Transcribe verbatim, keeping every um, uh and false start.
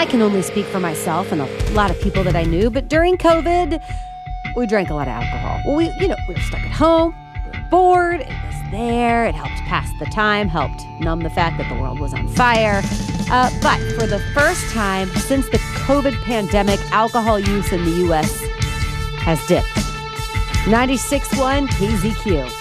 I can only speak for myself and a lot of people that I knew, but during COVID, we drank a lot of alcohol. Well, we, you know, we were stuck at home, we were bored, it was there, it helped pass the time, helped numb the fact that the world was on fire. Uh, but for the first time since the COVID pandemic, alcohol use in the U S has dipped. ninety-six point one K Z Q.